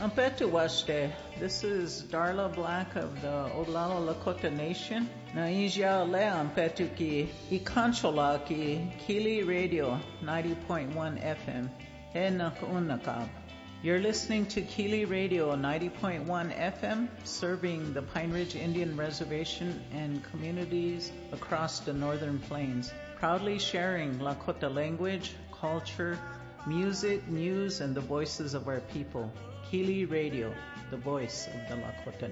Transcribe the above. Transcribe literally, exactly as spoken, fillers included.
Ampetu Washte. This is Darla Black of the Oglala Lakota Nation. Na inja le ampetu ki ikanchola ki Kili Radio ninety point one F M. He nakunakab. You're listening to Kili Radio ninety point one F M, serving the Pine Ridge Indian Reservation and communities across the Northern Plains, proudly sharing Lakota language, culture, music, news, and the voices of our people. Kili Radio, the voice of the Lakota